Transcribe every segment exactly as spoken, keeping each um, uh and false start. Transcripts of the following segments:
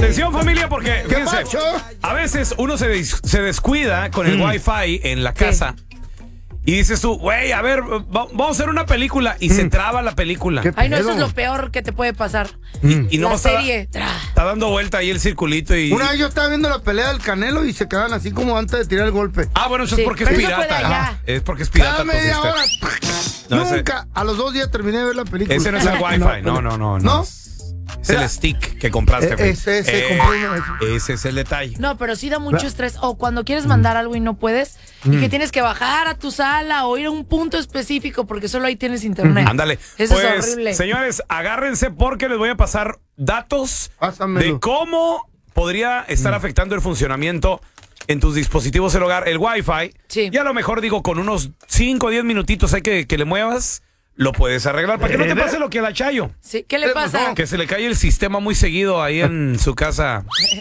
Atención, familia, porque ¿Qué fíjense, macho? a veces uno se, des- se descuida con el mm. Wi-Fi en la casa. Sí. Y dices tú, güey, a ver, va- vamos a hacer una película. Y mm. se traba la película. Ay, no, eso es lo peor que te puede pasar. Mm. Y no la está, serie. Está dando vuelta ahí el circulito y... Una vez yo estaba viendo la pelea del Canelo y se quedan así como antes de tirar el golpe. Ah, bueno, eso sí, es porque es pirata. Es porque es pirata. Cada media hora. No, Nunca, ese, a los dos días terminé de ver la película. Ese no es el Wi-Fi, no, no, no. no. ¿No? Es el stick que compraste. Eh, ese, ese, eh, compré ese es el detalle. No, pero sí da mucho estrés. O cuando quieres mandar algo y no puedes, mm. y que tienes que bajar a tu sala o ir a un punto específico porque solo ahí tienes internet. Ándale. Eso pues, es horrible. Señores, agárrense porque les voy a pasar datos Pásamelo. de cómo podría estar mm. afectando el funcionamiento en tus dispositivos del hogar, el Wi-Fi. Sí. Y a lo mejor digo, con unos cinco o diez minutitos hay que, que le muevas. Lo puedes arreglar. ¿Para que no te pase lo que a la Chayo? Sí, ¿qué le pasa? Que se le cae el sistema muy seguido ahí en su casa.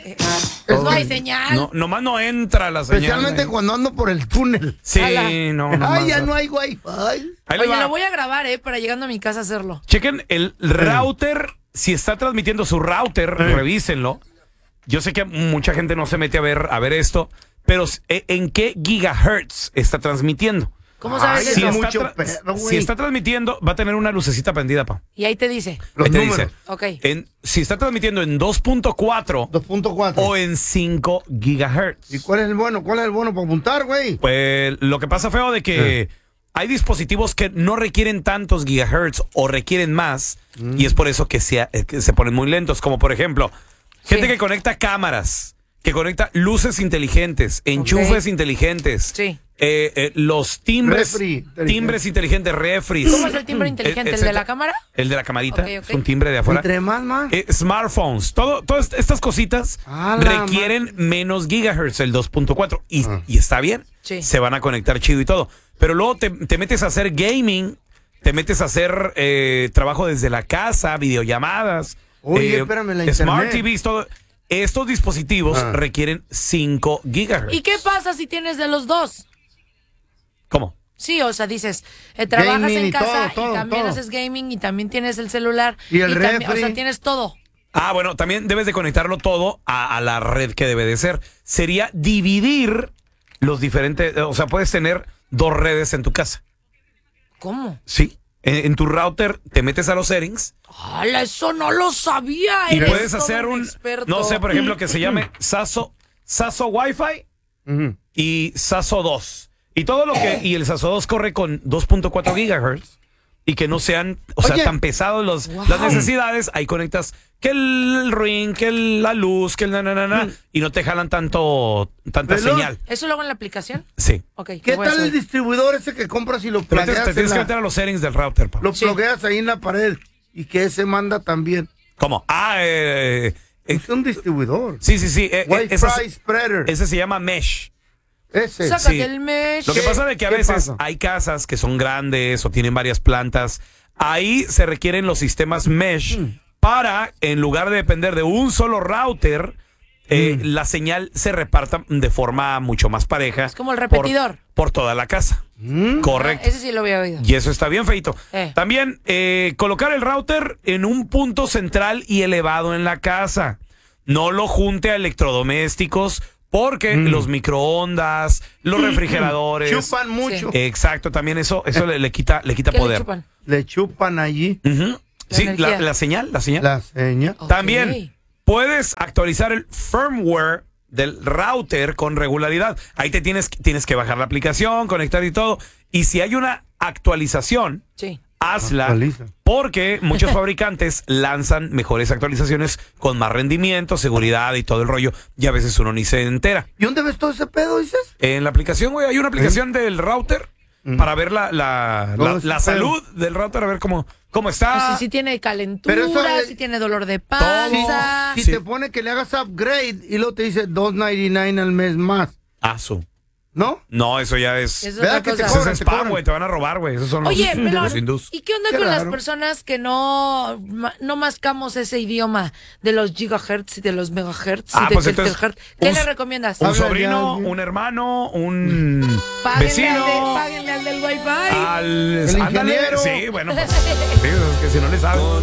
Pues no hay señal. No, nomás no entra la señal. Especialmente eh. cuando ando por el túnel. Sí, no. Ay, ya no hay Wi-Fi. Oye, lo voy a grabar, ¿eh? Para llegando a mi casa hacerlo. Chequen el router. Si está transmitiendo su router, eh. revísenlo. Yo sé que mucha gente no se mete a ver, a ver esto, pero ¿en qué gigahertz está transmitiendo? ¿Cómo sabes si eso? Está Mucho tra- perro, si está transmitiendo, va a tener una lucecita prendida, pa. Y ahí te dice. Los ahí te números. dice. Ok. En, si está transmitiendo en dos punto cuatro dos punto cuatro o en cinco gigahertz. ¿Y cuál es el bueno? ¿Cuál es el bueno para apuntar, güey? Pues lo que pasa, feo, de que eh. hay dispositivos que no requieren tantos gigahertz o requieren más, mm. y es por eso que se, que se ponen muy lentos. Como por ejemplo, gente sí. que conecta cámaras, que conecta luces inteligentes, enchufes okay. inteligentes. Sí. Eh, eh, los timbres Refri, timbres inteligentes, refris. ¿Cómo es el timbre inteligente? ¿El de la cámara? El de la camarita, okay, okay. es un timbre de afuera. Entre más, más. Eh, smartphones, todo, todas estas cositas ah, requieren man. menos gigahertz, el dos punto cuatro, y, ah. y está bien, sí. se van a conectar chido y todo. Pero luego te, te metes a hacer gaming, te metes a hacer eh, trabajo desde la casa, videollamadas, Oye, eh, espérame, la Smart internet. T Vs, todo. Estos dispositivos ah. requieren cinco gigahertz. ¿Y qué pasa si tienes de los dos? ¿Cómo? Sí, o sea, dices, eh, trabajas gaming en y casa todo, todo, y también todo. haces gaming y también tienes el celular. Y el y refri. también, o sea, tienes todo. Ah, bueno, también debes de conectarlo todo a, a la red que debe de ser. Sería dividir los diferentes, o sea, puedes tener dos redes en tu casa. ¿Cómo? Sí. En, en tu router te metes a los settings. ¡Hala, eso no lo sabía! Y Eres puedes todo hacer un, experto. no sé, por ejemplo, que se llame Saso, Saso Wi-Fi uh-huh. y Saso dos. Y todo lo que, y el Saso dos corre con dos punto cuatro gigahertz. Y que no sean, o Oye, sea, tan pesados los, wow. las necesidades. Ahí conectas que el ring, que el, la luz, que el na, na, na, na, mm. y no te jalan tanto, tanta ¿Pero? señal. ¿Eso luego en la aplicación? Sí. Okay, ¿Qué tal el distribuidor ese que compras y lo Te, metes, plugueas te tienes la, que meter a los settings del router, pa. Lo sí. plugueas ahí en la pared y que ese manda también. ¿Cómo? Ah, eh, eh, es un distribuidor. Sí, sí, sí. Eh, Wi-Fi ese, spreader. Ese se llama mesh. Ese. Sácate sí. el mesh. Lo que pasa es que a veces pasa? hay casas que son grandes o tienen varias plantas. Ahí se requieren los sistemas mesh mm. para, en lugar de depender de un solo router, eh, mm. la señal se reparta de forma mucho más pareja. Es como el repetidor. Por, por toda la casa. Mm. Correcto. Ah, ese sí lo había oído. Y eso está bien feito. Eh. También eh, colocar el router en un punto central y elevado en la casa. No lo junte a electrodomésticos. Porque mm. los microondas, los refrigeradores chupan mucho. Sí. Exacto, también eso, eso le, le quita, le quita ¿Qué poder. Le chupan? Le chupan allí. Uh-huh. La sí, la, la señal, la señal. La señal. Okay. También puedes actualizar el firmware del router con regularidad. Ahí te tienes, tienes que bajar la aplicación, conectar y todo. Y si hay una actualización, sí. hazla, Actualiza. porque muchos fabricantes lanzan mejores actualizaciones con más rendimiento, seguridad y todo el rollo, y a veces uno ni se entera. ¿Y dónde ves todo ese pedo, dices? En la aplicación, güey, hay una aplicación ¿Eh? del router mm. para ver la, la, la, la salud del router, a ver cómo, cómo está. Si, si tiene calentura, es, si tiene dolor de todo, panza. Si, si sí. te pone que le hagas upgrade y luego te dice dos noventa y nueve al mes más. Ah, su. ¿No? No, eso ya es... Es ¿Verdad otra que te cosa. Eso es spam, güey, te van a robar, güey. Esos son los, Oye, pero, los hindús. ¿y qué onda Qué con raro. las personas que no, no mascamos ese idioma de los gigahertz y de los megahertz? Ah, y de pues del entonces, hertz? ¿Qué un- le recomiendas? Un Habla sobrino, ya, un hermano, un Páguenle vecino. al, de- páguenle al del wifi. Al El ándale. ingeniero. Sí, bueno, pues, sí, es que si no le saben.